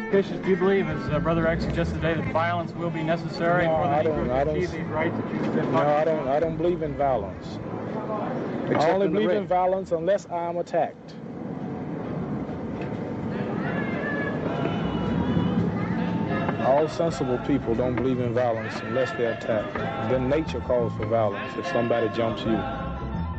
Cassius, do you believe, as Brother X suggested today, that violence will be necessary for the Negro to achieve these rights that you've been talking about? I don't believe in violence. I only believe in violence unless I'm attacked. All sensible people don't believe in violence unless they're attacked. Then nature calls for violence if somebody jumps you.